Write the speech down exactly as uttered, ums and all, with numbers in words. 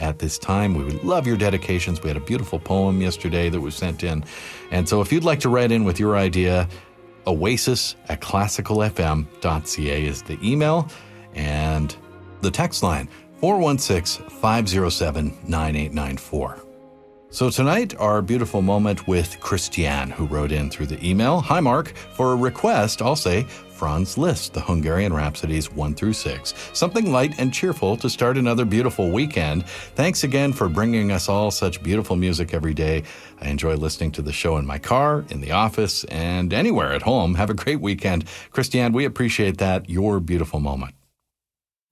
at this time. We would love your dedications. We had a beautiful poem yesterday that was sent in. And so if you'd like to write in with your idea, oasis at classical f m dot c a is the email. And the text line, four one six, five zero seven, nine eight nine four. So tonight, our beautiful moment with Christiane, who wrote in through the email. Hi, Mark. For a request, I'll say Franz Liszt, the Hungarian Rhapsodies one through six. Something light and cheerful to start another beautiful weekend. Thanks again for bringing us all such beautiful music every day. I enjoy listening to the show in my car, in the office, and anywhere at home. Have a great weekend. Christiane, we appreciate that. Your beautiful moment.